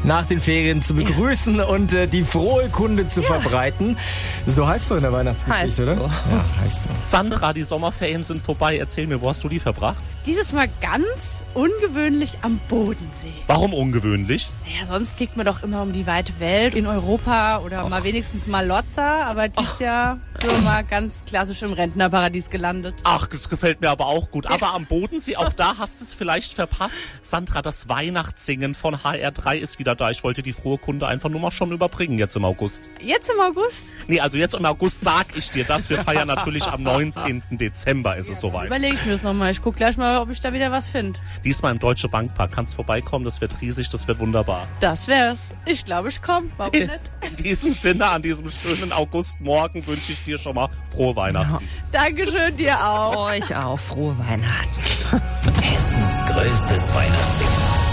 nach den Ferien zu begrüßen und die frohe Kunde zu verbreiten. So heißt es in der Weihnachtsgeschichte, oder? So. Ja, heißt so. Sandra, die Sommerferien sind vorbei. Erzähl mir, wo hast du die verbracht? Dieses Mal ganz ungewöhnlich am Bodensee. Warum ungewöhnlich? Ja, sonst fliegt man doch immer um die weite Welt in Europa oder mal wenigstens mal Lotza. Aber dieses Jahr sind wir mal ganz klassisch im Rentnerparadies gelandet. Ach, das gefällt mir aber auch gut. Aber am Bodensee, auch da hast du es vielleicht verpasst. Sandra, das Weihnachtssingen von HR3 ist wieder da. Ich wollte die frohe Kunde einfach nur mal schon überbringen jetzt im August. Jetzt im August? Nee, also jetzt im August sag ich dir das. Wir feiern natürlich am 19. Dezember ist es soweit. Überlege ich mir das nochmal. Ich gucke gleich mal, ob ich da wieder was finde. Diesmal im Deutsche Bankpark. Kannst vorbeikommen, das wird riesig, das wird wunderbar. Das wär's. Ich glaube, ich komme. Warum nicht? In diesem Sinne, an diesem schönen Augustmorgen wünsche ich dir schon mal frohe Weihnachten. Dankeschön, dir auch. Euch auch. Frohe Weihnachten. Hessens größtes Weihnachtssingen.